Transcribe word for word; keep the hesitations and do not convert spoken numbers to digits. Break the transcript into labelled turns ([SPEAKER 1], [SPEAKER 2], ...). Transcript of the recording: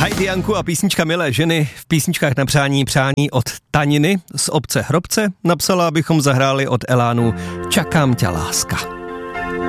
[SPEAKER 1] Heidi Janku a písnička Milé ženy v písničkách na přání přání od Taniny z obce Hrobce napsala, abychom zahráli od Elánu Čakám tě láska.